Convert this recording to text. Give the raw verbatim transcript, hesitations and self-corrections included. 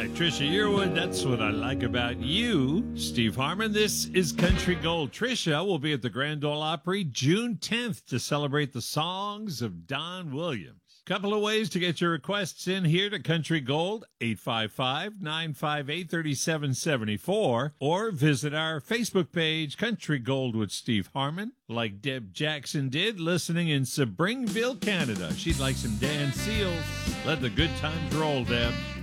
right, Trisha Yearwood, that's what I like about you. Steve Harmon, this is Country Gold. Trisha will be at the Grand Ole Opry June tenth to celebrate the songs of Don Williams. Couple of ways to get your requests in here to Country Gold, eight five five, nine five eight, three seven seven four, or visit our Facebook page, Country Gold with Steve Harmon, like Deb Jackson did, listening in Sebringville, Canada. She'd like some Dan Seals. Let the good times roll, Deb.